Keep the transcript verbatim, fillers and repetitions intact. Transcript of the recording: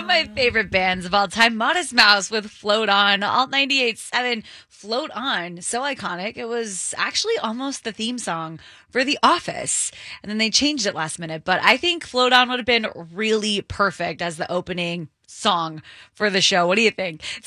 my favorite bands of all time, Modest Mouse with Float On, Alt ninety-eight point seven, Float On, so iconic. It was actually almost the theme song for The Office, and then they changed it last minute, but I think Float On would have been really perfect as the opening song for the show. What do you think?